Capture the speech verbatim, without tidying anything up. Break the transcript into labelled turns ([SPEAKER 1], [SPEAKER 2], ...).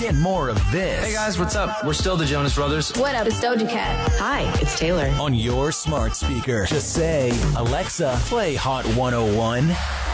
[SPEAKER 1] Get more of this.
[SPEAKER 2] Hey guys, what's up? We're still the Jonas Brothers.
[SPEAKER 3] What up? It's Doja Cat.
[SPEAKER 4] Hi, it's Taylor.
[SPEAKER 1] On your smart speaker. Just say, Alexa, play Hot one oh one.